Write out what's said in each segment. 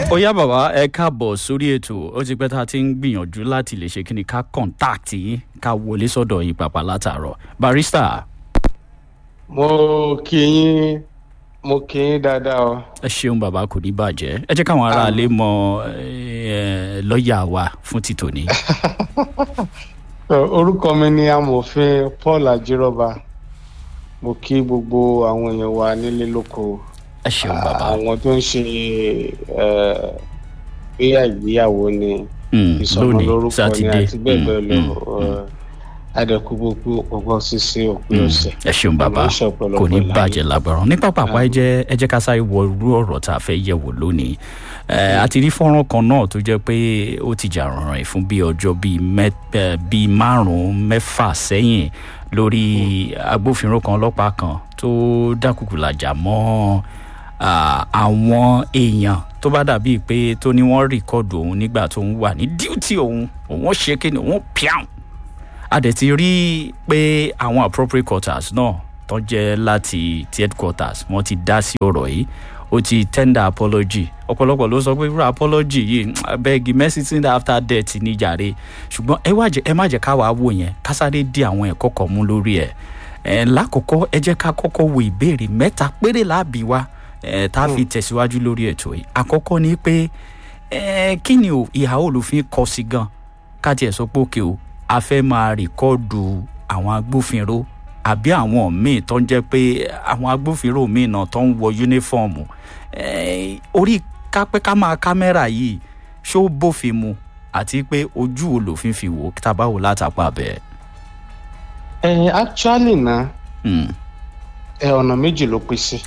ó yá bàbá ẹ káàbọ̀ sórí ètò ó ti pẹ́ tá a ti ń gbìyànjú láti lè ṣe kíni ká contact yín ká wọlé sọ́dọ̀ yín pàpà látàárọ̀ barrister. mo kí yín dáadáa o. ẹ ṣeun bàbá kò ní bàjẹ́ ẹ jẹ́ káwọn aráalé mọ lọ́ọ̀yà wa fún ti tòní. orúkọ mi ni amòfin Paul Ajiroba mo kí gbogbo àwọn èèyàn wa nílé lóko. ẹ ṣeun bàbá. àwọn tó ń ṣe ìgbéyàwó ni ìsọmọlórúkọ ni àti bẹ́ẹ̀ bẹ́ẹ̀ lọ adẹ́kú gbogbo ṣíṣe òpin ọ̀sẹ̀. ẹ ṣeun bàbá kò ní bàjẹ́ lágbára ní pápákọ̀ ẹ jẹ́ ká sáré wọ irú ọ̀rọ̀ tá a fẹ́ yẹ̀wò lónìí. a ti rí fọ́nrán kan náà tó jẹ́ pé ó ti jà rànràn fún bí ọjọ́ bíi márùn-ún mẹ́fà sẹ́yìn lórí agbófinró kan ọlọ́pàá kan tó dákùkù làjà mọ́ àwọn èèyàn tó bá dàbíi pé tó ní wọ́n rìkọ́dù òun nígbà tó ń wà ní díútì òun ṣe kí ni òun pìàm. a dẹ̀ ti rí pé àwọn appropriate quarters náà tó jẹ́ láti headquarters wọ́n ti dá sí ọ̀rọ̀ yìí ó ti tender apology ọ̀pọ̀lọpọ̀ ló sọ pé irú apology yìí abeg mercy after death ní jàre ṣùgbọ́n ẹ má jẹ́ ká wàá wò yẹn ká sáré dí àwọn ẹ̀kọ́ kan mú lórí ẹ̀ lákòókò ẹ jẹ́ ká kọ́kọ́ wo ìbéèrè mẹ́ta péré láàbí wa tá a fi tẹ̀síwájú lórí ètò yìí àkọ́kọ́ ni pé kí ni ìhà olùfin kọ sí gan ká tiẹ̀ sọ pé òkè o a fẹ́ máa rìkọ́ọ̀dù àwọn agbófinró àbí àwọn míì tó ń jẹ́ pé àwọn agbófinró míì náà tó ń wọ yúnífọ́ọ̀mù orí kápẹ́ ká máa kámẹ́rà yìí ṣó bófin mu àti pé ojú olùfin fi wò tá a bá wò látàpá bẹ́ẹ̀. actually na ọ̀nà méjì ló pín sí.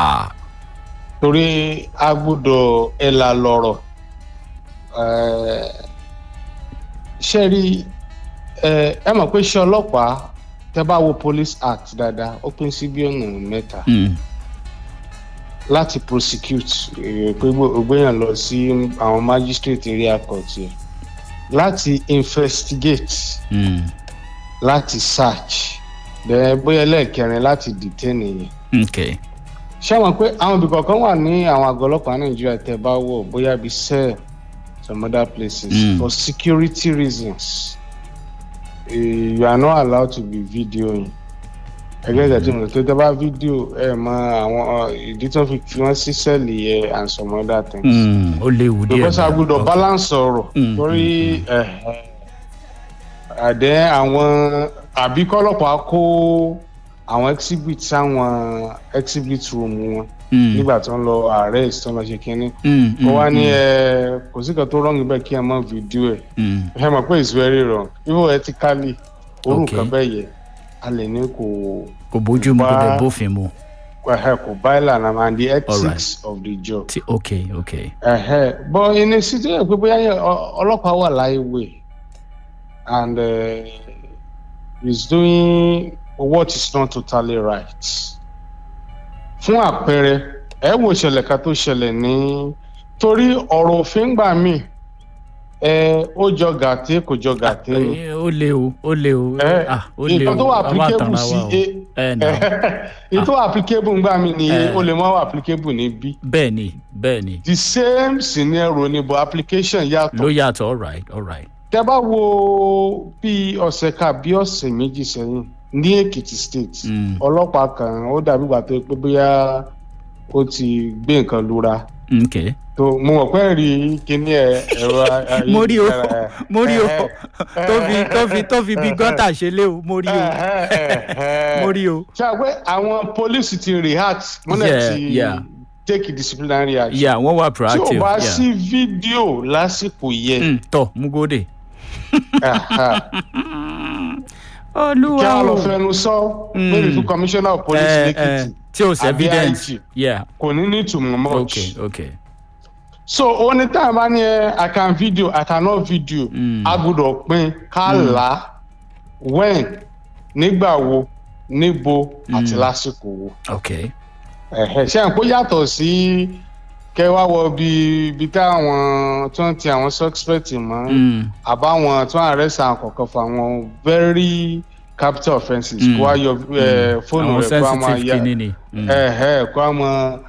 torí a gbọ́dọ̀ ẹ̀là lọ̀rọ̀ ṣe rí ẹ mọ̀ pé iṣẹ́ ọlọ́pàá tẹ́ bá wo police act dáadáa ó pín sí bí ọ̀nà mẹ́ta láti prosecute pé ògbéyàn lọ sí àwọn magistrate area court yẹn láti investigate láti search bẹ́ẹ̀ bóyá ẹlẹ́ẹ̀kẹrin láti detain yẹn. ṣé wọn pé àwọn ibì kọ̀ọ̀kan wà ní àwọn àgọ́ ọlọ́pàá Nàìjíríà tẹ́ bá wọ̀ bóyá bíi cell some other places for security reasons you are not allowed to be videoing. ẹgbẹ́ ìdájọ́ ìmọ̀ tó tẹ́ bá fídíò mọ àwọn ìdí tó fi wọ́n sí sẹ́ẹ̀lì yẹn and some other things. ó léwu díẹ̀ because a gbọ́dọ̀ balance ọ̀rọ̀ torí àdé àwọn àbí kọ́lọ́pàá kó àwọn exhibit sáwọn exhibit room wọn nígbà tó ń lọ arrest tó ń lọ ṣe kínní kó wá ní kò sí kan tó wrong bẹ́ẹ̀ kí ẹ mọ fídíò ẹ mọ̀ pé it's very wrong even ethically orúkọ bẹ́ẹ̀ yẹ a lè ní kò bójú mu kò dé bófin mu. kò bá ìlànà and the ethics of the job. okay. but in a situation pé bóyá ọlọ́pàá wà láìwé and is doing what is not totally right. fún àpẹẹrẹ ẹ wo ìṣẹ̀lẹ̀ kan tó ṣẹlẹ̀ ní torí ọ̀rọ̀ òfin gbà míì ó jọ gàté kò jọ gàté ni. ó lé o. nǹkan tó wà applicable sí nǹkan tó wà applicable gbà mí ni ó lè má wà applicable ní bí. bẹ́ẹ̀ni. the same scenario ni but application yàtọ̀. ló yàtọ̀ all right. tẹ́ bá wo bí ọ̀sẹ̀ ká bí ọ̀sẹ̀ méjì sẹ́yìn ní Èkìtì state ọlọ́pàá kan ó dàbí ìgbà tó pé bóyá ó ti gbé nǹkan lura. tó mo mọ̀ pé rí kíní ẹ̀rọ ayélujára. mo rí o tó fi bí gọ́tà ṣe lé o mo rí o. ṣé àgbẹ̀ àwọn police ti react múlẹ̀ ti take disciplinary action. wọ́n wà proactive. tí o bá sí fídíò lásìkò yẹn. tọ́ mú gòdè. olúwa o kí a lọ fẹnu sọ maybe fún commissioner of police lẹ́kìtì tí o ṣe evidence kò ní ìtumọ̀ much. okay. so oní tá a bá ní I can video I cannot video a gbọ́dọ̀ pín ká là when nígbà wo níbo àti lásìkò wo. ṣé à ń kó yàtọ̀ sí kẹwàá wọ bí táwọn tó ń ti àwọn suspect mọ́ àbáwọn tó ń arrest àwọn kọ̀ọ̀kan fún àwọn very capital offences kó wá yọ fóònù rẹ̀ kó wá máa yá kó wá máa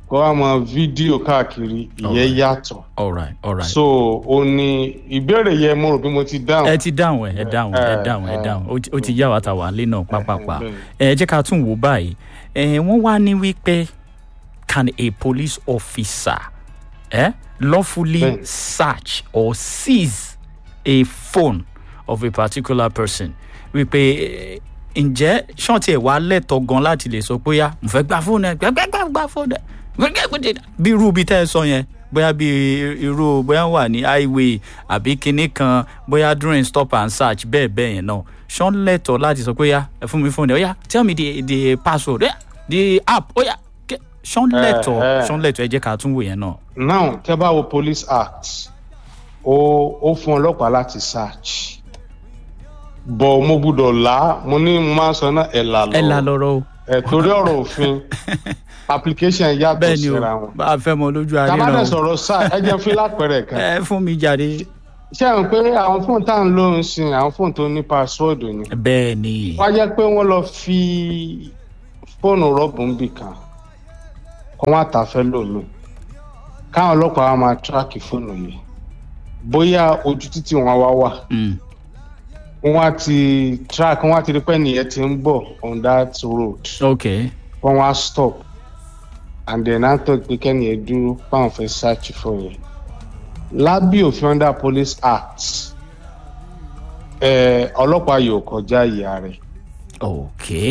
kó wá mọ fídíò káàkiri ìyẹn yàtọ̀. all right. so ó ní ìbéèrè yẹn mo rò bí mo ti dáhùn. ẹ ti dáhùn ẹ dáhùn ó ti yá wa ta wà lé náà pápápá. ẹ jẹ́ ká tún wò báyìí wọ́n wá ní wípé can a police officer lawfully search or seize a phone of a particular person wípé ǹjẹ́ ṣọ́ọ̀tì ẹ̀ wá lẹ́tọ̀ọ́ gan láti lè sọ pé yá mo fẹ́ gba fóònù ẹ̀ gbà fóònù ẹ̀ bí irú bí tẹ́ ẹ sọ yẹn bóyá bí irú bóyá wà ní highway àbí kinní kan bóyá during stop and search bẹ́ẹ̀ yẹn náà ṣọ́ọ̀ lẹ́tọ̀ọ́ láti sọ pé yá ẹ fún mi fóònù ẹ̀ ó yá tell me the password the app ó yá ṣọ́ọ̀ lẹ́tọ̀ọ́ ẹ jẹ́ ká tún wò yẹn náà. now tẹ́ bá wo police act ó fún ọlọ́pàá láti search bọ̀ mo gbúdọ̀ mo ní mo máa ń sọ náà ẹ̀là lọ́rọ̀ torí ọ̀rọ̀ òfin application yàtọ̀ síra wọn. bá a fẹ́ mọ lójú ayé náà. tábàdàn sọ̀rọ̀ sáà ẹ jẹ́ fi lápẹ̀rẹ̀ kan. ẹ fún mi jáde. ṣé àwọn pé àwọn fóònù tá à ń lò ń sin àwọn fóònù tó ní password ni. bẹ́ẹ̀ ni. wá jẹ́ pé wọ́n lọ fi fóònù rọ́ọ̀bù ń bì kan kó wọ́n àtàfẹ́ lò mí káwọn ọlọ́pàá máa tíráàkì fóònù yìí bóyá ojú títì wọn wá wà. wọ́n ti track wọ́n ti rí pé nìyẹn ti ń bọ̀ on that road. okay. wọ́n wá stop and then I thought pé kẹ́nìyẹn dúró báwọn fẹ́ search for yẹn. lábẹ́ òfin under police act ọlọ́pàá yóò kọjá ìyá rẹ̀. okay.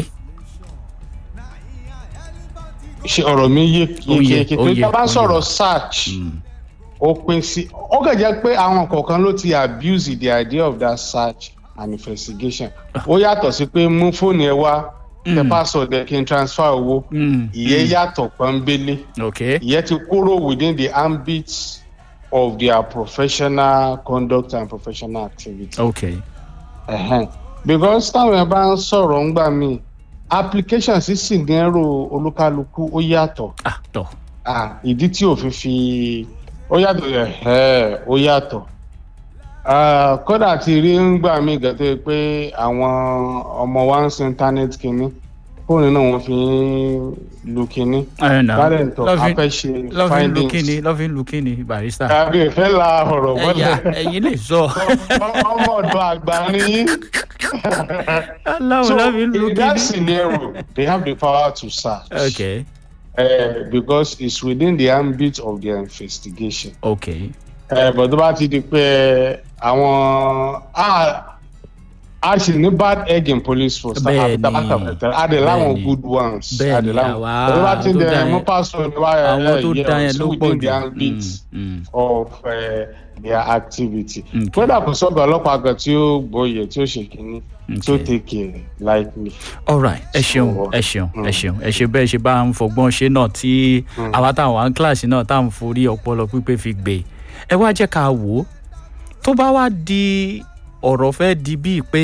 ṣe ọ̀rọ̀ mi yé kéèké tó tá bá sọ̀rọ̀ search ó pín sí ó kàn jẹ́ pé àwọn kọ̀ọ̀kan ló ti abuse the idea of that search and investigation. ó yàtọ̀ sí pé mú fóònù ẹ wá tẹ password ẹ kí n transfer owó ìyẹn yàtọ̀ pọ́nbélé ìyẹn ti kúrò within the ambit of their professional conduct and professional activity. okay. because táwọn ẹ bá ń sọ̀rọ̀ ń gbà mí application sí sìgẹ́rò olúkálukú ó yàtọ̀. ìdí tí òfin fi ó yàtọ̀ ó yàtọ̀. kódà tí rí ń gbà mí gẹ́gẹ́ pé àwọn ọmọ wa ń sin internet kínní fóònù náà wọ́n fi ń lu kínní. lọ́fíìn lu kínní barista. àbí ìfẹ́ la ọ̀rọ̀ bọ́lẹ̀. ẹ̀yin lè sọ. ọmọ ọ̀dọ́ àgbà ni. so in that scenario they have the power to search. okay. Because it's within the ambit of their investigation. okay. But tó bá ti di pé àwọn a sì ní bad egg in police force. bẹ́ẹ̀ni adé láwọn good ones. bẹ́ẹ̀ni àwa tó dá yẹn àwọn tó dá yẹn ló pọ̀ jù. the ambit of their activity. kódà kò sọ́gbà ọlọ́pàá kan tí ó gbóyè tí ó ṣe kínní tí ó take care likely. all right ẹ ṣeun bẹ́ẹ̀ ṣe bá ń fọgbọ́n ṣe náà tí àwa táwọn wà ń kíláàsì náà táwọn forí ọpọlọ pípé fi gbé ẹ wá jẹ́ ká wò ó tó bá wá di ọ̀rọ̀ fẹ́ di bíi pé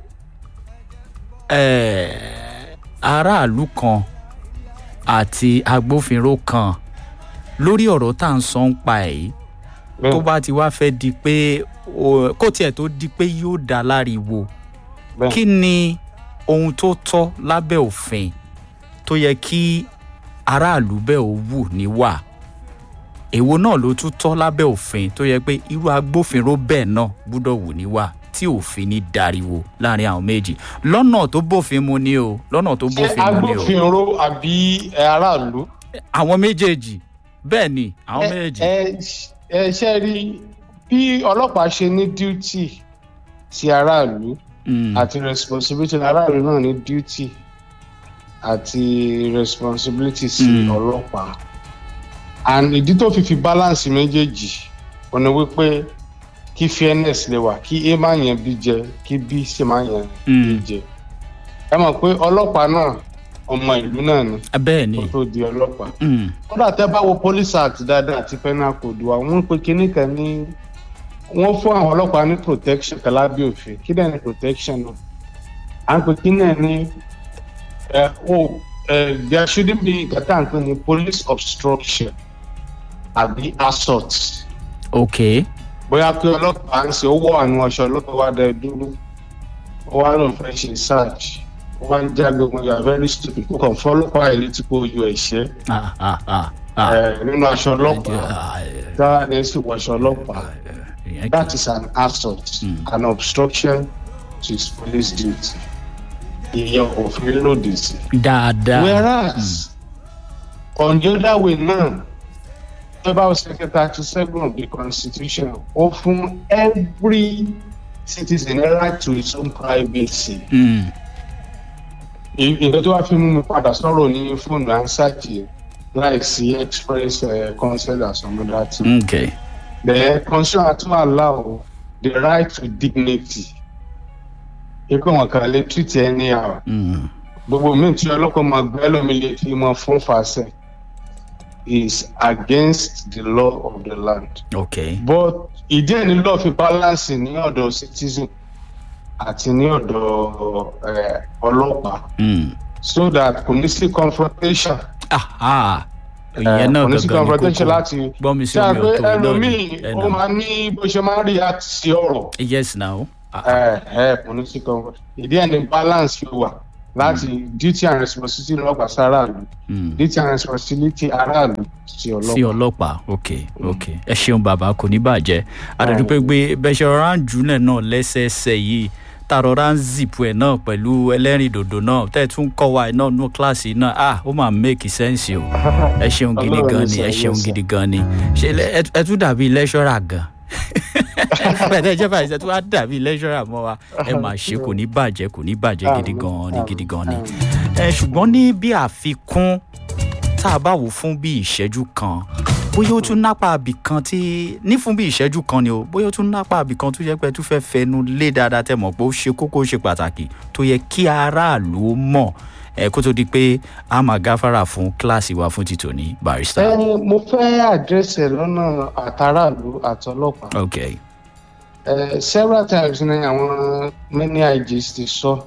aráàlú kan àti agbófinró kan lórí ọ̀rọ̀ tá à ń sọ ń pa ẹ̀ tó bá ti wá fẹ́ di pé kó tiẹ̀ tó di pé yóò dá láriwo kí ni ohun tó tọ́ lábẹ́ òfin tó yẹ kí aráàlú bẹ́ẹ̀ ó wù níwà èwo náà ló tún tọ́ lábẹ́ òfin tó yẹ pé irú agbófinró bẹ́ẹ̀ náà gbúdọ̀ wù níwà tí òfin ní dariwo láàrin àwọn méjì lọ́nà tó bófin mu ni o lọ́nà tó bófin mu ni o. agbófinró àbí aráàlú. àwọn méjèèjì bẹ́ẹ̀ ni àwọn méjèèjì. ẹ ṣe rí bí ọlọ́pàá ṣe ní duty sí aráàlú àti responsibility aráàlú náà ní duty àti responsibility sí ọlọ́pàá and ìdí tó fi balance méjèèjì ọ̀nà wípé kí fairness lè wà kí a máa yẹn bí jẹ kí b sì máa yẹn bí jẹ ẹ mọ̀ pé ọlọ́pàá náà ọmọ ìlú náà ni bẹ́ẹ̀ni kó tó di ọlọ́pàá kódà tẹ́ bá wo police act dáadáa àti penal code wa wọ́n pe kinní kan ní wọ́n fún àwọn ọlọ́pàá ní protection kan lábẹ́ òfin kí dẹ̀ ní protection náà à ń pe kinní ẹ̀ ní there shouldn't be nǹkan tá à ń pè ní police obstruction àbí assault. okay. bóyá pé ọlọ́pàá ń ṣe owó àwọn ọ̀ṣọ́ ọlọ́pàá wá dẹ dúró ó wá lóun fẹ́ ṣe search ó wá ń já gbogbo you are very stupid kó kàn fọ́ ọlọ́pàá yìí létí kó yọ ẹ̀ṣẹ́. nínú aṣọ ọlọ́pàá that is wọṣọ ọlọ́pàá that is an assault an obstruction to his police duty ìyẹn òfin lòdì sí. dáadáa. whereas on the other way náà about Section 37 of the Constitution ó fún every citizen a right to his own privacy. ìgbà tó wá fi mú mi padà sọ̀rọ̀ ní fóònù ansáàkì láìsí express consent and some other thing. Okay. The Constitution to allow the right to dignity. Ikú wọn kàn lè treat anyhow. Gbogbo mi tí ọlọ́kọ̀ máa gbẹ́ lómi lè fi mọ fún fàṣẹ is against the law of the land. Okay. But ìdí ẹ̀ ní law fi balance ní ọ̀dọ̀ citizen àti ní ọ̀dọ̀ ọlọ́pàá. So that kò ní sí confrontation. ìyẹn náà gangan ní kókó gbọ́ mi sí omi ọ̀tọ̀ náà ni ó máa ní bó ṣe máa ń react sí ọ̀rọ̀. yes now. kò ní sí confrontation. ìdí ẹ̀ ní balance yóò wà láti duty and responsibility lọ́gbà sáráàlú duty and responsibility aráàlú sí ọlọ́pàá. ok ẹ ṣeun bàbá kò ní bàjẹ́ àdàdúpẹ́ gbé bẹ́ṣẹ̀ ọ̀rá ń jù náà lẹ́sẹẹsẹ yìí tààrọ̀rá ń zìpù ẹ̀ náà pẹ̀lú ẹlẹ́rìn dòdò náà tẹ́ ẹ̀ tún kọ́ wa ẹ̀ náà nínú kíláàsì náà ó máa make sense o ẹ ṣeun gidi gan ni ẹ ṣeun gidi gan ni ṣe ẹ tún dàbí lẹ́ṣọ́rà gan bẹ́ẹ̀ jẹ́ báyìí ṣe tún wá dàbí lẹ́ṣọ́rà mọ́ wa ẹ máa ṣe kò ní bàjẹ́ gidi gan ni ṣùgbọ́n ní bí àfikún tá a bá wò fún bí ìṣẹ́jú kan bóyá ó tún nápa àbì kan tí ní fún bí ìṣẹ́jú kan ni o bóyá ó tún nápa àbì kan tó yẹ pé tó fẹ́ fẹnu lé dáadáa tẹ̀ mọ̀ pé ó ṣe kókó ṣe pàtàkì tó yẹ kí aráàlú mọ̀ kó tó di pé a máa gáfárà fún kíláàsì wa fún títò ní barrister. mo fẹ́ àdírẹ́sì ẹ̀ lọ́nà àtàràlú àtọlọ́pàá. okay. Several times ní àwọn many IGs ti sọ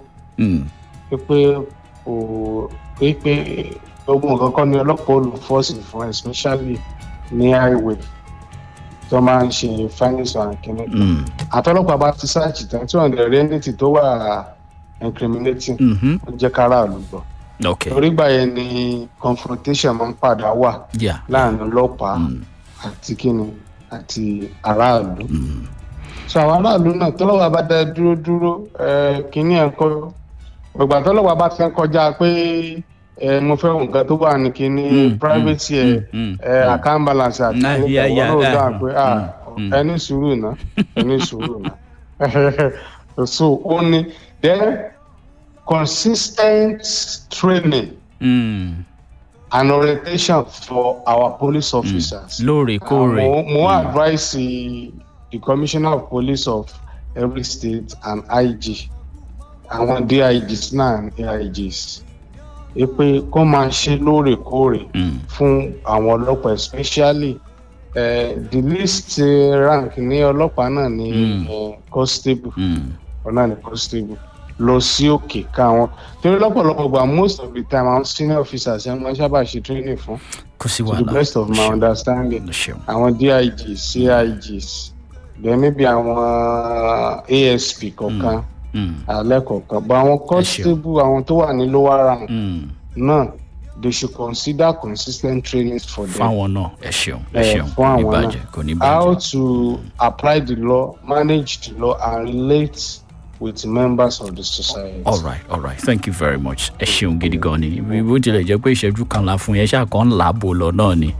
pé ogun kankan ní ọlọ́pàá olùfọ́sì fún especially ní highway tó máa ń ṣe finance and kìnnìkan àtọlọ́pàá bá ti sáàjì tán tí wọ́n lè rí ẹnìtì tó wà incriminating ó jẹ́ kára àlùbọ̀ torí gbà yẹn ni confrontation máa ń padà wà láàrin ọlọ́pàá àti kíni àti aráàlú so àwọn aráàlú náà tọ́lọ́wọ́ bá dá dúró kíní ẹ̀kọ́ gbogbo àtọ́lọ́wọ́ bá ti ń kọjá pé mo fẹ́ nǹkan tó wà ní kíní privacy account balance àti ọ̀rọ̀ dáa pé ẹni sùúrù náà so ó ní then consistent training and orientation for our police officers. lóòrèkóòrè. mo advise the commissioner of police of every state and IG àwọn DIGs náà and AIGs pé kó máa ṣe lóòrèkóòrè fún àwọn ọlọ́pàá especially the least rank ní ọlọ́pàá náà ní constable ọ̀nà ní constable lọ sí òkè káwọn torí lọ́pọ̀lọpọ̀ gba most of the time àwọn senior officers ẹ̀ máa sábà ṣe training fún to the best of my understanding àwọn DIGs CIGs then maybe àwọn ASP kọ̀ọ̀kan alẹ́ kọ̀ọ̀kan but àwọn constable àwọn tó wà ní lower rank náà they should consider consistent trainings for them. fáwọn náà ẹ ṣeun kò ní bàjẹ́. how to apply the law manage the law and relate with members of the society. all right thank you very much ẹ ṣeun gidi gan ni bó tilẹ̀ jẹ́ pé ìṣẹ́jú kan la fún yẹn ṣáà kan ń làbò lọ náà ni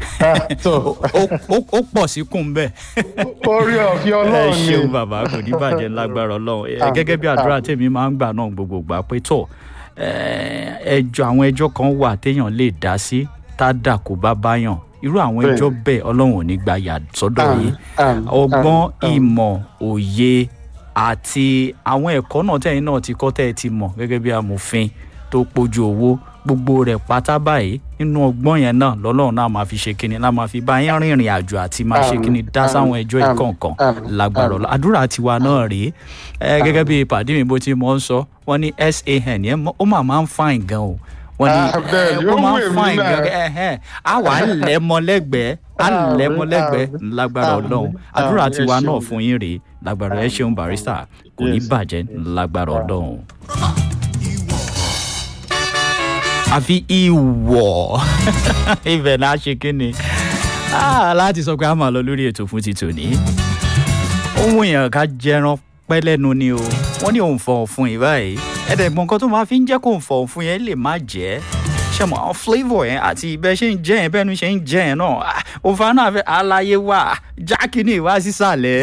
ó pọ̀ sí kùn bẹ́ẹ̀. orí ọ̀fẹ́ ọlọ́run ni. ẹ ṣeun bàbá kò ní bàjẹ́ lágbára ọlọ́run gẹ́gẹ́ bí àdúrà tèmi máa ń gbà náà gbogbo gbà pé tọ̀ àwọn ẹjọ́ kan wà téèyàn lè dá sí tá a dà kó bá báyàn irú àwọn ẹjọ́ bẹ́ẹ̀ ọlọ́run ò ní gba yà sọ́dọ̀ yìí ọgbọ́n ìmọ̀ òye àti àwọn ẹ̀kọ́ náà tẹ̀yìn náà ti kọ́ tẹ́ ẹ ti mọ̀ gẹ́gẹ́ bí amòfin tó pójú owó gbogbo rẹ̀ pátá báyìí nínú ọgbọ́n yẹn náà lọ́lọ́run náà máa fi ṣe kíni náà máa fi bá yín rìnrìn àjò àti máa ṣe kíni dá sáwọn ẹjọ́ ìkọ̀ọ̀kan lágbára ọ̀la àdúrà tiwa náà rèé gẹ́gẹ́ bí ìpàdé mi bó ti mọ̀ ń sọ wọ́n ní SAN yẹn ó máa ń fine gan o wọ́n ní ó máa ń fine gan á wà á lẹ́mọ́lẹ́gbẹ̀ẹ́ lágbára ọlọ́run àdúrà tiwa náà fún yín rèé lágbára ẹ ṣeun barrister kò ní bàjẹ́ lágbára ọlọ́run. àfi ìwọ̀ ibẹ̀ náà ṣe kí ni láti sọ pé a máa lọ lórí ètò fún ti tòní ohun èèyàn ká jẹran pẹ́ lẹ́nu ni o wọ́n ní òun fọ̀ fún yìí báyìí ẹ̀dẹ̀gbọ̀n kan tó máa fi ń jẹ́ kó òun fọ̀ fún yẹn lè má jẹ́ ṣẹmọ àwọn flavour yẹn àti ibẹ̀ ṣe ń jẹ́ yẹn bẹ́ẹ̀ ni ṣe ń jẹ́ yẹn náà òfin náà fẹ́ aláyé wà jákì ní ìwá sísàlẹ̀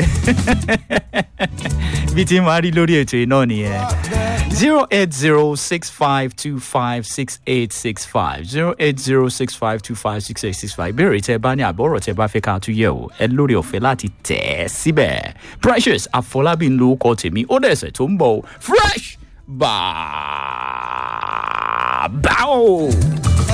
bí tí máa rí lórí ètò yìí náà nìyẹn 08065256865 08065256865 ìbéèrè tẹ́ bá ní àbọ̀rọ̀ tẹ́ bá fẹ́ ká tún yẹ̀ wò ẹ lórí ọ̀fẹ́ láti tẹ̀ ẹ́ síbẹ̀ Precious Àfọlábí ń lo orúkọ tèmi ó dẹ̀sẹ̀ tó ń bọ̀ fresh báà.